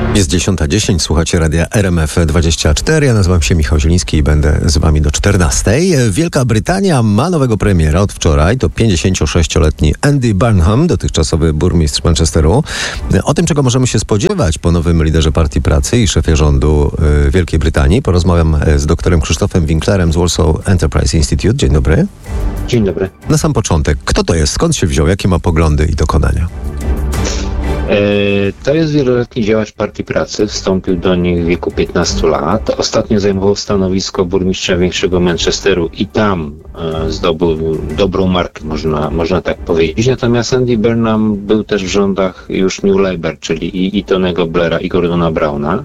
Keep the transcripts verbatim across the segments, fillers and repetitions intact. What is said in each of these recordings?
Jest dziesiąta dziesięć, słuchacie radia R M F dwadzieścia cztery. Ja nazywam się Michał Zieliński i będę z wami do czternastej. Wielka Brytania ma nowego premiera od wczoraj. To pięćdziesięciosześcioletni Andy Burnham, dotychczasowy burmistrz Manchesteru. O tym, czego możemy się spodziewać po nowym liderze Partii Pracy i szefie rządu Wielkiej Brytanii, porozmawiam z doktorem Krzysztofem Winklerem z Warsaw Enterprise Institute. Dzień dobry. Dzień dobry. Na sam początek, kto to jest? Skąd się wziął? Jakie ma poglądy i dokonania? To jest wieloletni działacz Partii Pracy. Wstąpił do niej w wieku piętnastu lat. Ostatnio zajmował stanowisko burmistrza większego Manchesteru i tam e, zdobył dobrą markę, można, można tak powiedzieć. Natomiast Andy Burnham był też w rządach już New Labour, czyli i, i Tonego Blaira, i Gordona Browna.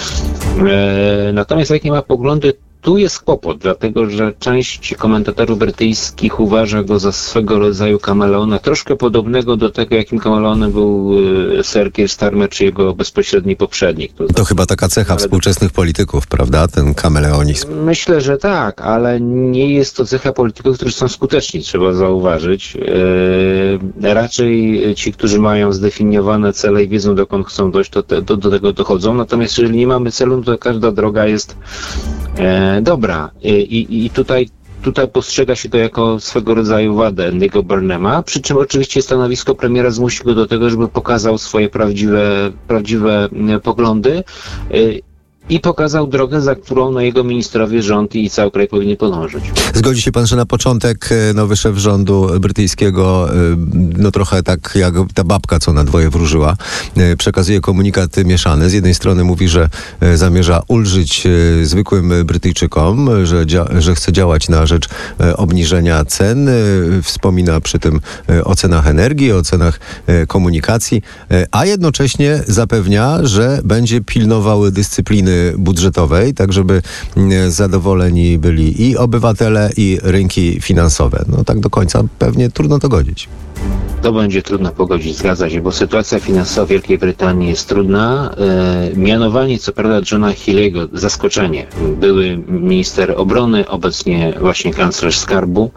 E, natomiast jakie ma poglądy? Tu jest kłopot, dlatego że część komentatorów brytyjskich uważa go za swego rodzaju kameleona, troszkę podobnego do tego, jakim kameleonem był Sir Keir Starmer czy jego bezpośredni poprzednik. To, to chyba taka cecha ale... współczesnych polityków, prawda? Ten kameleonizm. Myślę, że tak, ale nie jest to cecha polityków, którzy są skuteczni, trzeba zauważyć. Eee, raczej ci, którzy mają zdefiniowane cele i wiedzą, dokąd chcą dojść, to te, do, do tego dochodzą. Natomiast jeżeli nie mamy celu, to każda droga jest e, dobra. I, i tutaj, tutaj postrzega się to jako swego rodzaju wadę Andy'ego Burnhama, przy czym oczywiście stanowisko premiera zmusi go do tego, żeby pokazał swoje prawdziwe, prawdziwe poglądy i pokazał drogę, za którą no, jego ministrowie, rząd i cały kraj powinni podążyć. Zgodzi się pan, że na początek nowy szef rządu brytyjskiego, no trochę tak jak ta babka, co na dwoje wróżyła, przekazuje komunikat mieszany. Z jednej strony mówi, że zamierza ulżyć zwykłym Brytyjczykom, że, dzia- że chce działać na rzecz obniżenia cen. Wspomina przy tym o cenach energii, o cenach komunikacji, a jednocześnie zapewnia, że będzie pilnował dyscypliny budżetowej, tak żeby zadowoleni byli i obywatele, i rynki finansowe. No tak do końca pewnie trudno to godzić. To będzie trudno pogodzić, zgadza się, bo sytuacja finansowa Wielkiej Brytanii jest trudna. E, mianowanie, co prawda, Johna Healey'ego, zaskoczenie. Były minister obrony, obecnie właśnie kanclerz skarbu.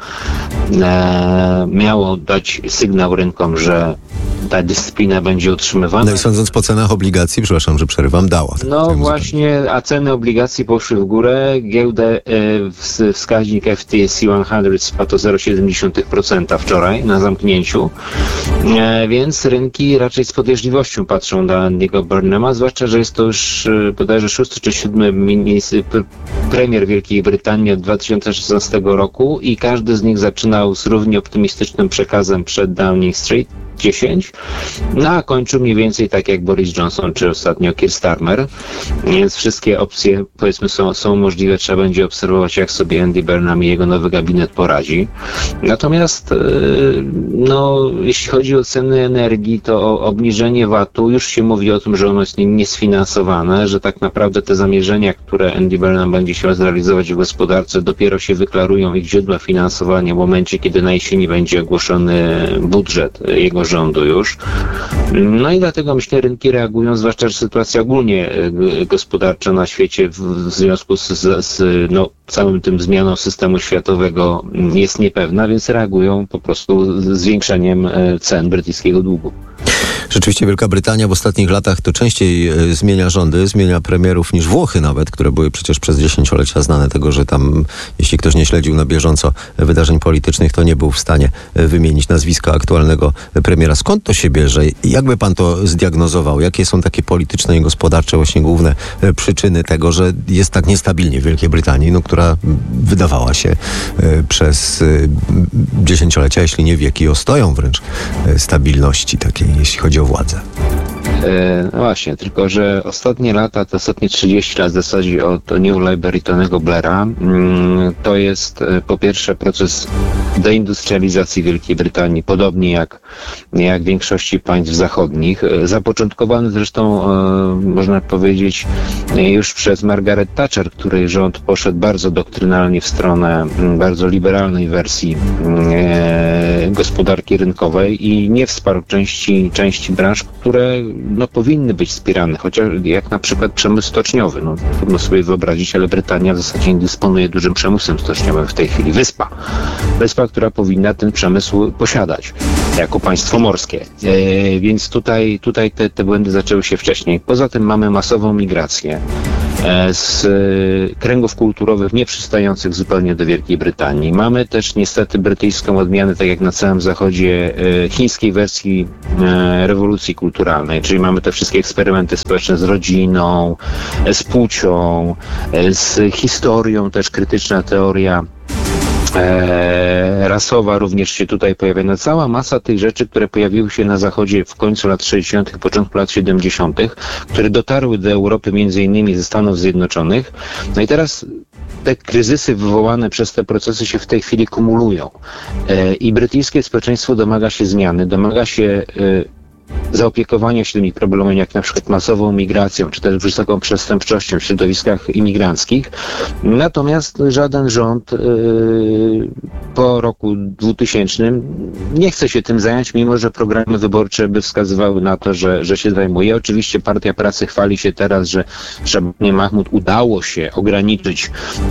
E, miało dać sygnał rynkom, że ta dyscyplina będzie utrzymywana. No i sądząc po cenach obligacji, przepraszam, że przerywam, dała. No właśnie, a ceny obligacji poszły w górę. Giełdę, e, wskaźnik F T S E sto spadł o zero przecinek siedem procent wczoraj na zamknięciu, e, więc rynki raczej z podejrzliwością patrzą na Andy'ego Burnhama, zwłaszcza, że jest to już e, bodajże szósty czy siódmy minis- premier Wielkiej Brytanii od dwa tysiące szesnastego roku i każdy z nich zaczynał z równie optymistycznym przekazem przed Downing Street dziesięć, no a kończył mniej więcej tak jak Boris Johnson czy ostatnio Keir Starmer, więc wszystkie opcje, powiedzmy, są, są możliwe, trzeba będzie obserwować, jak sobie Andy Burnham i jego nowy gabinet poradzi. Natomiast no, jeśli chodzi o ceny energii, to o obniżenie vatu już się mówi o tym, że ono jest niesfinansowane, że tak naprawdę te zamierzenia, które Andy Burnham będzie chciał zrealizować w gospodarce, dopiero się wyklarują ich źródła finansowania w momencie, kiedy na jesieni będzie ogłoszony budżet jego rządu już. No i dlatego myślę, rynki reagują, zwłaszcza, że sytuacja ogólnie gospodarcza na świecie w, w związku z, z no, całym tym zmianą systemu światowego jest niepewna, więc reagują po prostu zwiększeniem cen brytyjskiego długu. Rzeczywiście Wielka Brytania w ostatnich latach to częściej e, zmienia rządy, zmienia premierów niż Włochy nawet, które były przecież przez dziesięciolecia znane tego, że tam, jeśli ktoś nie śledził na bieżąco wydarzeń politycznych, to nie był w stanie wymienić nazwiska aktualnego premiera. Skąd to się bierze? Jakby pan to zdiagnozował? Jakie są takie polityczne i gospodarcze właśnie główne przyczyny tego, że jest tak niestabilnie w Wielkiej Brytanii, no, która wydawała się e, przez e, dziesięciolecia, jeśli nie wieki, ostoją wręcz e, stabilności takiej, jeśli chodzi o władzę. No właśnie, tylko że ostatnie lata, to ostatnie trzydzieści lat w zasadzie od New Labour i Tonego Blaira, to jest po pierwsze proces deindustrializacji Wielkiej Brytanii, podobnie jak, jak w większości państw zachodnich, zapoczątkowany zresztą, można powiedzieć, już przez Margaret Thatcher, której rząd poszedł bardzo doktrynalnie w stronę bardzo liberalnej wersji gospodarki rynkowej i nie wsparł części, części branż, które no, powinny być wspierane, chociaż jak na przykład przemysł stoczniowy. No, trudno sobie wyobrazić, ale Brytania w zasadzie nie dysponuje dużym przemysłem stoczniowym w tej chwili. Wyspa. Wyspa, która powinna ten przemysł posiadać. jako państwo morskie. E, więc tutaj, tutaj te, te błędy zaczęły się wcześniej. Poza tym mamy masową migrację e, z e, kręgów kulturowych nieprzystających zupełnie do Wielkiej Brytanii. Mamy też niestety brytyjską odmianę, tak jak na całym zachodzie, e, chińskiej wersji e, rewolucji kulturalnej, czyli mamy te wszystkie eksperymenty społeczne z rodziną, e, z płcią, e, z historią, też krytyczna teoria E, rasowa również się tutaj pojawia. No, cała masa tych rzeczy, które pojawiły się na Zachodzie w końcu lat sześćdziesiątych, początku lat siedemdziesiątych, które dotarły do Europy między innymi ze Stanów Zjednoczonych. No i teraz te kryzysy wywołane przez te procesy się w tej chwili kumulują. E, I brytyjskie społeczeństwo domaga się zmiany, domaga się e, zaopiekowania się tymi problemami, jak na przykład masową migracją, czy też wysoką przestępczością w środowiskach imigranckich. Natomiast żaden rząd yy, po roku dwutysięcznym nie chce się tym zająć, mimo że programy wyborcze by wskazywały na to, że, że się zajmuje. Oczywiście Partia Pracy chwali się teraz, że Szabanie Mahmud udało się ograniczyć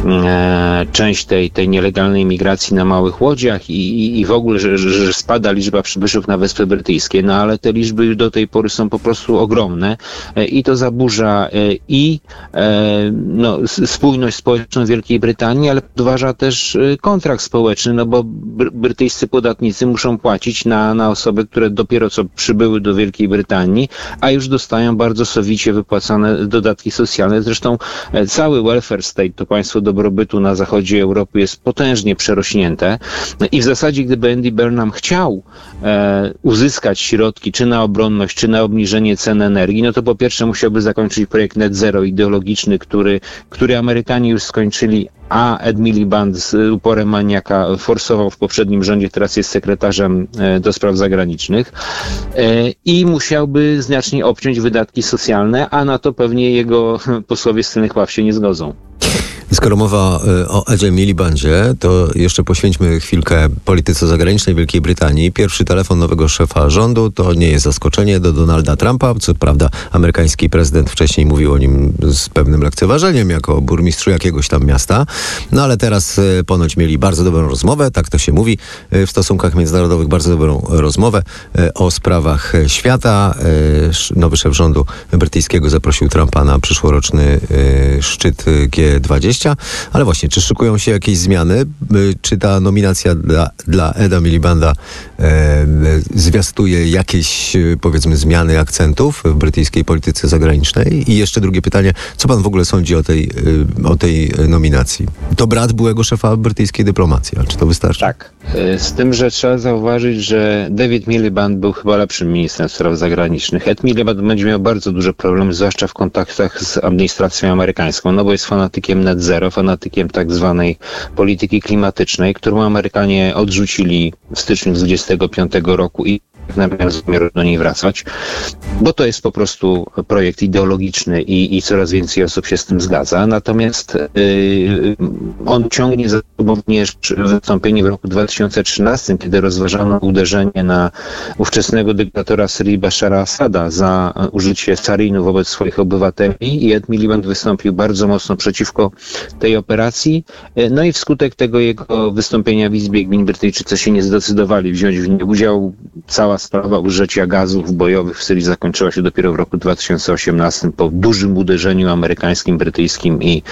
e, część tej, tej nielegalnej migracji na małych łodziach i, i, i w ogóle, że, że, że spada liczba przybyszów na Wyspy Brytyjskie, no ale te liczby już do tej pory są po prostu ogromne e, i to zaburza e, i e, no, spójność społeczną Wielkiej Brytanii, ale podważa też e, kontrakt społeczny, no bo br- brytyjscy podatnicy muszą płacić na, na osoby, które dopiero co przybyły do Wielkiej Brytanii, a już dostają bardzo sowicie wypłacane dodatki socjalne. Zresztą e, cały welfare state, to państwo dobrobytu na zachodzie Europy, jest potężnie przerośnięte i w zasadzie gdyby Andy Burnham chciał e, uzyskać środki czy na obronność, czy na obniżenie cen energii, no to po pierwsze musiałby zakończyć projekt Net Zero ideologiczny, który, który Amerykanie już skończyli, a Ed Miliband z uporem maniaka forsował w poprzednim rządzie, teraz jest sekretarzem e, do spraw zagranicznych e, i musiałby znacznie obciąć wydatki socjalne, a na to pewnie jego posłowie z tylnych ław się nie zgodzą. Skoro mowa o Edzie Milibandzie, to jeszcze poświęćmy chwilkę polityce zagranicznej Wielkiej Brytanii. Pierwszy telefon nowego szefa rządu to nie jest zaskoczenie do Donalda Trumpa. Co prawda amerykański prezydent wcześniej mówił o nim z pewnym lekceważeniem, jako burmistrzu jakiegoś tam miasta. No ale teraz ponoć mieli bardzo dobrą rozmowę, tak to się mówi w stosunkach międzynarodowych, bardzo dobrą rozmowę o sprawach świata. Nowy szef rządu brytyjskiego zaprosił Trumpa na przyszłoroczny szczyt G dwadzieścia. Ale właśnie, czy szykują się jakieś zmiany? Czy ta nominacja dla, dla Eda Milibanda e, zwiastuje jakieś, powiedzmy, zmiany akcentów w brytyjskiej polityce zagranicznej? I jeszcze drugie pytanie, co pan w ogóle sądzi o tej, o tej nominacji? To brat byłego szefa brytyjskiej dyplomacji, ale czy to wystarczy? Tak, z tym, że trzeba zauważyć, że David Miliband był chyba lepszym ministrem spraw zagranicznych. Ed Miliband będzie miał bardzo duże problemy, zwłaszcza w kontaktach z administracją amerykańską, no bo jest fanatykiem Net Zero, fanatykiem tak zwanej polityki klimatycznej, którą Amerykanie odrzucili w styczniu dwudziestego piątego roku i nie miał zamiaru do niej wracać, bo to jest po prostu projekt ideologiczny i, i coraz więcej osób się z tym zgadza. Natomiast yy, on ciągnie za sobą również wystąpienie w roku dwa tysiące trzynastym, kiedy rozważano uderzenie na ówczesnego dyktatora Syrii Bashara Assada za użycie sarinu wobec swoich obywateli i Ed Miliband wystąpił bardzo mocno przeciwko tej operacji. No i wskutek tego jego wystąpienia w Izbie Gmin Brytyjczycy się nie zdecydowali wziąć w niej udziału. Cała sprawa użycia gazów bojowych w Syrii zakończyła się dopiero w roku dwa tysiące osiemnastym po dużym uderzeniu amerykańskim, brytyjskim i,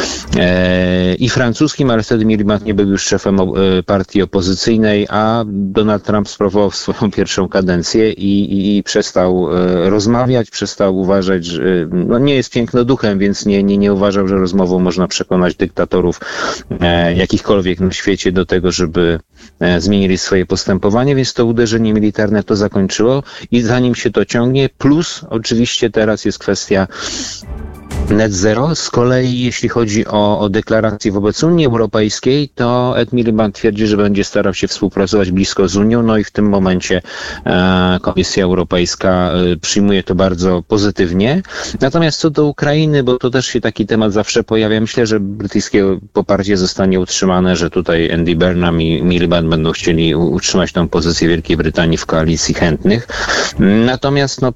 e, i francuskim, ale wtedy Miliband nie był już szefem o, e, partii opozycyjnej, a Donald Trump sprawował swoją pierwszą kadencję i, i, i przestał e, rozmawiać, przestał uważać, że no, nie jest pięknoduchem, więc nie, nie, nie uważał, że rozmową można przekonać dyktatorów e, jakichkolwiek na świecie do tego, żeby e, zmienili swoje postępowanie, więc to uderzenie militarne to zakończyło i zanim się to ciągnie, plus oczywiście teraz jest kwestia Net Zero. Z kolei jeśli chodzi o, o deklarację wobec Unii Europejskiej, to Ed Miliband twierdzi, że będzie starał się współpracować blisko z Unią, no i w tym momencie e, Komisja Europejska e, przyjmuje to bardzo pozytywnie. Natomiast co do Ukrainy, bo to też się taki temat zawsze pojawia, myślę, że brytyjskie poparcie zostanie utrzymane, że tutaj Andy Burnham i Miliband będą chcieli utrzymać tą pozycję Wielkiej Brytanii w koalicji chętnych. Natomiast no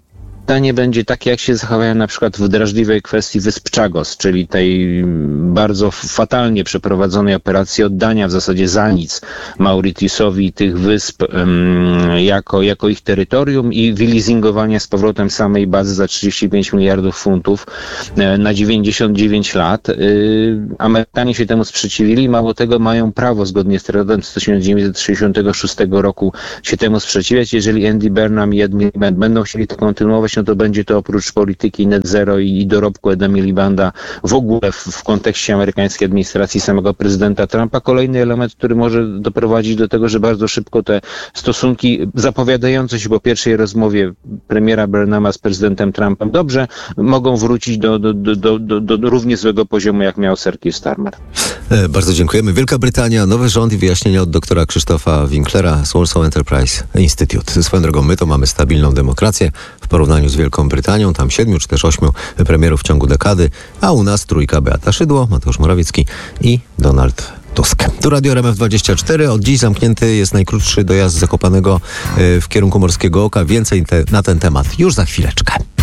pytanie będzie takie, jak się zachowają na przykład w drażliwej kwestii wysp Chagos, czyli tej bardzo fatalnie przeprowadzonej operacji oddania w zasadzie za nic Mauritiusowi tych wysp um, jako, jako ich terytorium i wyleasingowania z powrotem samej bazy za trzydzieści pięć miliardów funtów e, na dziewięćdziesiąt dziewięć lat. E, Amerykanie się temu sprzeciwili, mało tego mają prawo zgodnie z tratatem z tysiąc dziewięćset sześćdziesiątego szóstego roku się temu sprzeciwiać. Jeżeli Andy Burnham i Ed Miliband będą chcieli to kontynuować, no to będzie to oprócz polityki net zero i, i dorobku Eda Milibanda w ogóle w, w kontekście amerykańskiej administracji samego prezydenta Trumpa kolejny element, który może doprowadzić do tego, że bardzo szybko te stosunki zapowiadające się po pierwszej rozmowie premiera Burnhama z prezydentem Trumpem dobrze mogą wrócić do, do, do, do, do, do równie złego poziomu, jak miał Sir Keir Starmer. E, bardzo dziękujemy. Wielka Brytania, nowy rząd i wyjaśnienia od doktora Krzysztofa Winklera z Warsaw Enterprise Institute. Swoją drogą, my to mamy stabilną demokrację w porównaniu z Wielką Brytanią. Tam siedmiu czy też ośmiu premierów w ciągu dekady, a u nas trójka: Beata Szydło, Mateusz Morawiecki i Donald Tusk. Tu Radio R M F dwadzieścia cztery. Od dziś zamknięty jest najkrótszy dojazd z Zakopanego w kierunku Morskiego Oka. Więcej te, na ten temat już za chwileczkę.